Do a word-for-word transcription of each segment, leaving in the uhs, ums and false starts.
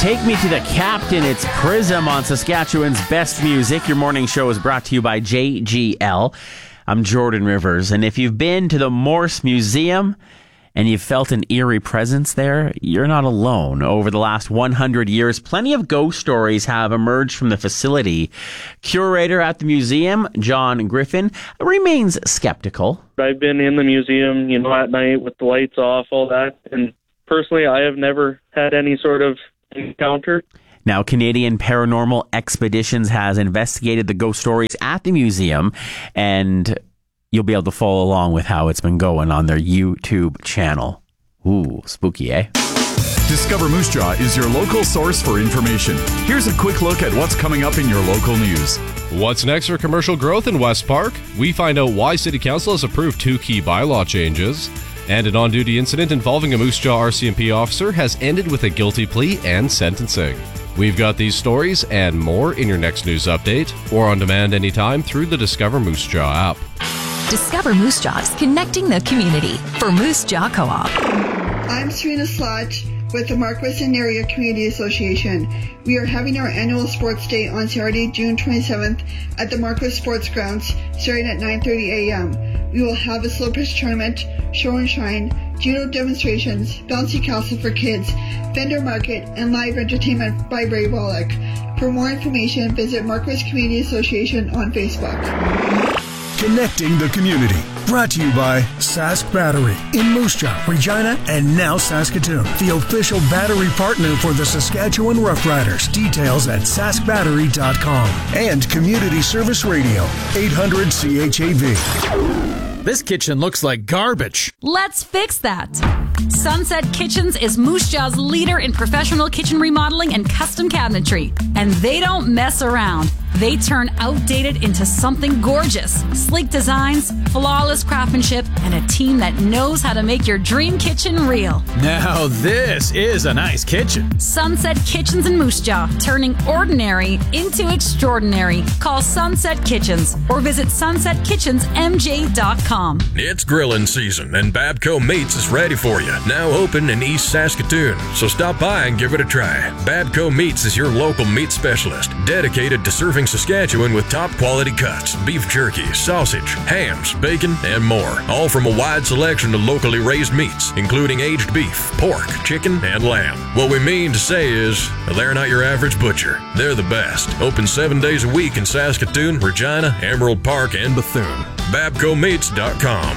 Take Me to the Captain. It's Prism on Saskatchewan's Best Music. Your morning show is brought to you by J G L. I'm Jordan Rivers, and if you've been to the Morse Museum and you've felt an eerie presence there, you're not alone. Over the last one hundred years, plenty of ghost stories have emerged from the facility. Curator at the museum, John Griffin, remains skeptical. I've been in the museum, you know, at night with the lights off, all that, and personally, I have never had any sort of encounter. Now, Canadian Paranormal Expeditions has investigated the ghost stories at the museum, and you'll be able to follow along with how it's been going on their YouTube channel. Ooh, spooky, eh? Discover Moose Jaw is your local source for information. Here's a quick look at what's coming up in your local news. What's next for commercial growth in West Park? We find out why City Council has approved two key bylaw changes. And an on-duty incident involving a Moose Jaw R C M P officer has ended with a guilty plea and sentencing. We've got these stories and more in your next news update, or on demand anytime through the Discover Moose Jaw app. Discover Moose Jaws, connecting the community for Moose Jaw Co-op. I'm Serena Slotch with the Marquess and Area Community Association. We are having our annual sports day on Saturday, June twenty-seventh at the Marquess Sports Grounds, starting at nine thirty a.m. We will have a slow pitch tournament, show and shine, judo demonstrations, bouncy castle for kids, vendor market, and live entertainment by Ray Wallach. For more information, visit Marquess Community Association on Facebook. Connecting the community. Brought to you by Sask Battery in Moose Jaw, Regina, and now Saskatoon. The official battery partner for the Saskatchewan Roughriders. Details at sask battery dot com. And Community Service Radio, eight hundred C H A V. This kitchen looks like garbage. Let's fix that. Sunset Kitchens is Moose Jaw's leader in professional kitchen remodeling and custom cabinetry. And they don't mess around. They turn outdated into something gorgeous. Sleek designs, flawless craftsmanship, and a team that knows how to make your dream kitchen real. Now this is a nice kitchen. Sunset Kitchens in Moose Jaw, turning ordinary into extraordinary. Call Sunset Kitchens or visit sunset kitchens m j dot com. It's grilling season, and Babco Meats is ready for you. Now open in East Saskatoon, so stop by and give it a try. Babco Meats is your local meat specialist, dedicated to serving Saskatchewan with top quality cuts, beef jerky, sausage, hams, bacon, and more. All from a wide selection of locally raised meats, including aged beef, pork, chicken, and lamb. What we mean to say is, they're not your average butcher. They're the best. Open seven days a week in Saskatoon, Regina, Emerald Park, and Bethune. Babco Meats dot com.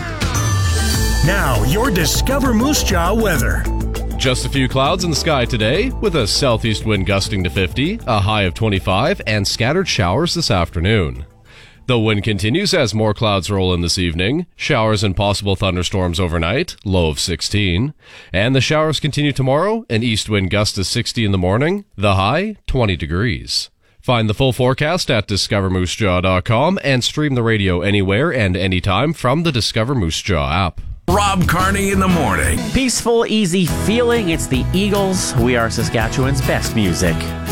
Now, your Discover Moose Jaw weather. Just a few clouds in the sky today, with a southeast wind gusting to fifty, a high of twenty-five, and scattered showers this afternoon. The wind continues as more clouds roll in this evening, showers and possible thunderstorms overnight, low of sixteen, and the showers continue tomorrow, an east wind gust to sixty in the morning, the high twenty degrees. Find the full forecast at discover moose jaw dot com and stream the radio anywhere and anytime from the Discover Moose Jaw app. Rob Carney in the morning. Peaceful, easy feeling. It's the Eagles. We are Saskatchewan's best music.